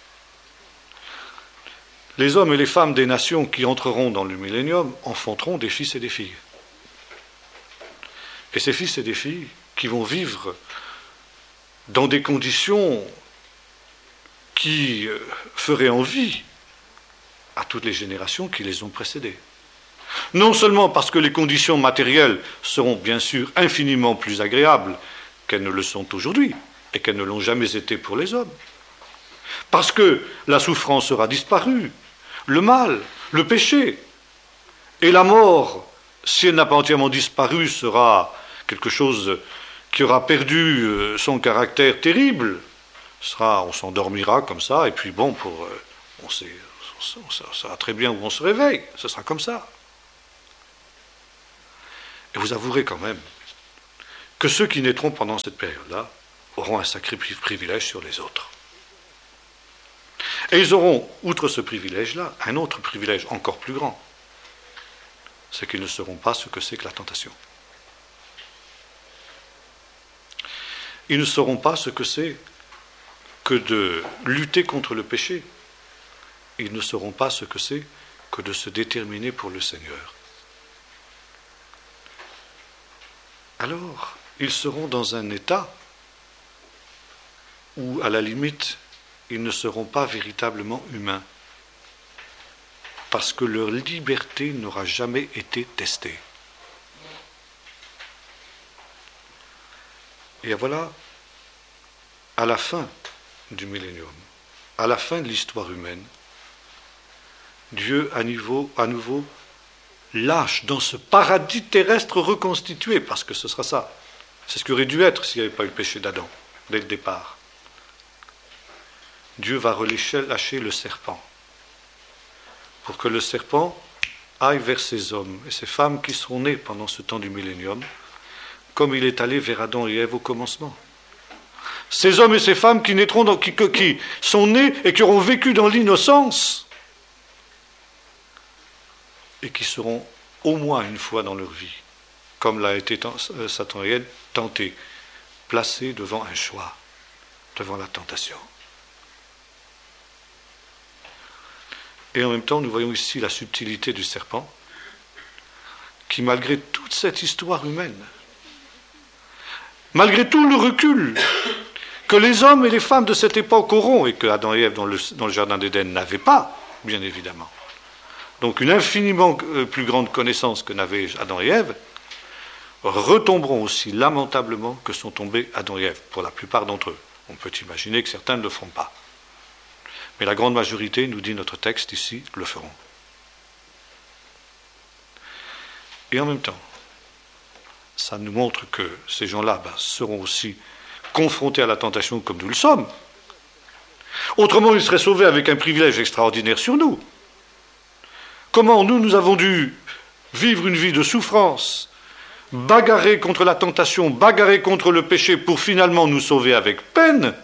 Les hommes et les femmes des nations qui entreront dans le millénium enfanteront des fils et des filles. Et ces fils et des filles qui vont vivre dans des conditions qui feraient envie à toutes les générations qui les ont précédées. Non seulement parce que les conditions matérielles seront bien sûr infiniment plus agréables qu'elles ne le sont aujourd'hui, et qu'elles ne l'ont jamais été pour les hommes, parce que la souffrance sera disparue, le mal, le péché, et la mort, si elle n'a pas entièrement disparu, sera quelque chose qui aura perdu son caractère terrible. Sera, on s'endormira comme ça, et puis bon, pour, on sait, on saura très bien où on se réveille, ce sera comme ça. Et vous avouerez quand même que ceux qui naîtront pendant cette période-là auront un sacré privilège sur les autres. Et ils auront, outre ce privilège-là, un autre privilège encore plus grand. C'est qu'ils ne sauront pas ce que c'est que la tentation. Ils ne sauront pas ce que c'est que de lutter contre le péché. Ils ne sauront pas ce que c'est que de se déterminer pour le Seigneur. Alors, ils seront dans un état où, à la limite, ils ne seront pas véritablement humains, parce que leur liberté n'aura jamais été testée. Et voilà, à la fin du millénium, à la fin de l'histoire humaine, Dieu à nouveau, à nouveau lâche dans ce paradis terrestre reconstitué, parce que ce sera ça. C'est ce qui aurait dû être s'il n'y avait pas eu le péché d'Adam, dès le départ. Dieu va relâcher lâcher le serpent, pour que le serpent aille vers ces hommes et ces femmes qui seront nés pendant ce temps du millénium, comme il est allé vers Adam et Ève au commencement. Ces hommes et ces femmes qui naîtront, dans, qui, qui sont nés et qui auront vécu dans l'innocence, et qui seront au moins une fois dans leur vie, comme l'a été Satan et Ève, tentés, placés devant un choix, devant la tentation. Et en même temps, nous voyons ici la subtilité du serpent, qui, malgré toute cette histoire humaine, malgré tout le recul que les hommes et les femmes de cette époque auront, et que Adam et Ève dans le, dans le jardin d'Éden n'avaient pas, bien évidemment, donc une infiniment plus grande connaissance que n'avaient Adam et Ève, retomberont aussi lamentablement que sont tombés Adam et Ève, pour la plupart d'entre eux. On peut imaginer que certains ne le feront pas. Mais la grande majorité, nous dit notre texte ici, le feront. Et en même temps, ça nous montre que ces gens-là ben, seront aussi confrontés à la tentation comme nous le sommes. Autrement, ils seraient sauvés avec un privilège extraordinaire sur nous. Comment nous, nous avons dû vivre une vie de souffrance, bagarrer contre la tentation, bagarrer contre le péché pour finalement nous sauver avec peine.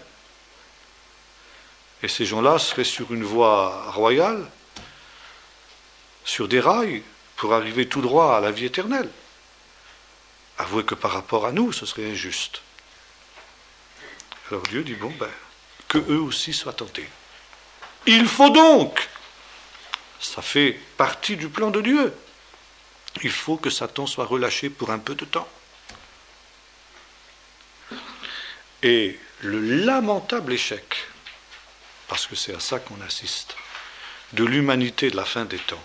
Et ces gens-là seraient sur une voie royale, sur des rails, pour arriver tout droit à la vie éternelle. Avouez que par rapport à nous, ce serait injuste. Alors Dieu dit, bon, ben, que eux aussi soient tentés. Il faut donc, ça fait partie du plan de Dieu, il faut que Satan soit relâché pour un peu de temps. Et le lamentable échec, parce que c'est à ça qu'on assiste, de l'humanité de la fin des temps,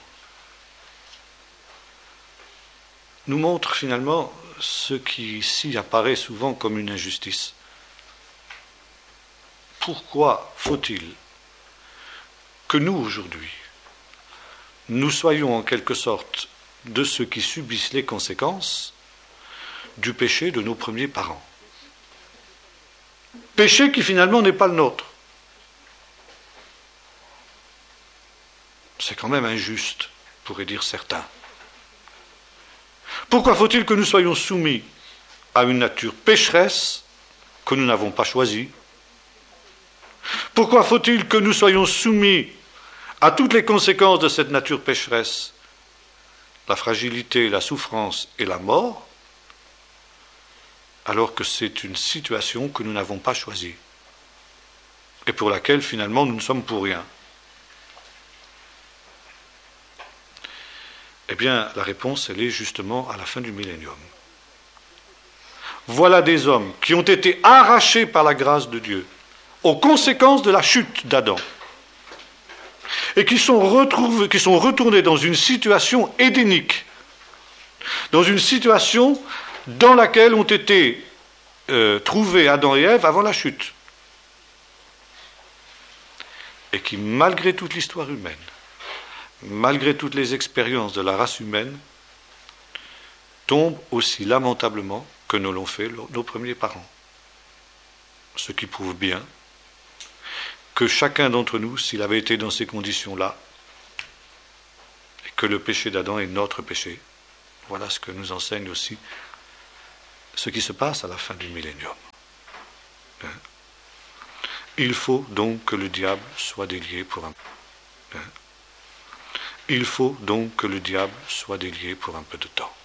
nous montre finalement ce qui ici apparaît souvent comme une injustice. Pourquoi faut-il que nous, aujourd'hui, nous soyons en quelque sorte de ceux qui subissent les conséquences du péché de nos premiers parents? Péché qui finalement n'est pas le nôtre. C'est quand même injuste, pourraient dire certains. Pourquoi faut-il que nous soyons soumis à une nature pécheresse que nous n'avons pas choisie? Pourquoi faut-il que nous soyons soumis à toutes les conséquences de cette nature pécheresse, la fragilité, la souffrance et la mort, alors que c'est une situation que nous n'avons pas choisie et pour laquelle finalement nous ne sommes pour rien? Eh bien, la réponse, elle est justement à la fin du millénium. Voilà des hommes qui ont été arrachés par la grâce de Dieu aux conséquences de la chute d'Adam et qui sont, retrouvés, qui sont retournés dans une situation édénique, dans une situation dans laquelle ont été euh, trouvés Adam et Ève avant la chute, et qui, malgré toute l'histoire humaine, malgré toutes les expériences de la race humaine, tombent aussi lamentablement que nous l'ont fait nos premiers parents. Ce qui prouve bien que chacun d'entre nous, s'il avait été dans ces conditions-là, et que le péché d'Adam est notre péché, voilà ce que nous enseigne aussi ce qui se passe à la fin du millénium. Hein. Il faut donc que le diable soit délié pour un hein. Il faut donc que le diable soit délié pour un peu de temps.